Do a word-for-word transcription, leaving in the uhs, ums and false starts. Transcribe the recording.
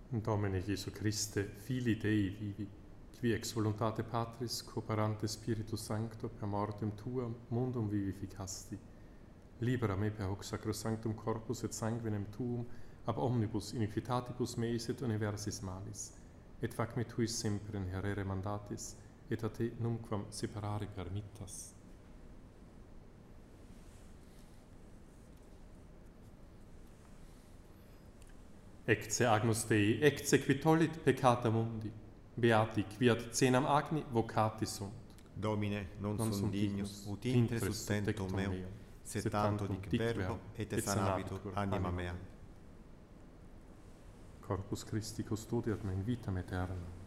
Domine Gesù Christe, Filii Dei vivi, qui ex voluntate Patris, cooperante Spiritus Sancto, per mortem Tuam, mundum vivificasti. Libera me per hoc sacrosanctum corpus et sanguinem Tuum, ab omnibus iniquitatibus meis et universis malis, et fac me tuis semper inherere mandatis, et a te numquam separare permittas. Ecce Agnus Dei, ecce qui tollit peccata mundi, beati qui ad cenam agni vocati sunt. Domine, non, Non sum sum dignus, dignus, ut intre intre sustento sustectum meum, meum, sed sed tanto tantum dic dic verbo, verbo, et et sanabitur sanabitur anima anima mea. Corpus Christi custodiat me in vitam aeterna.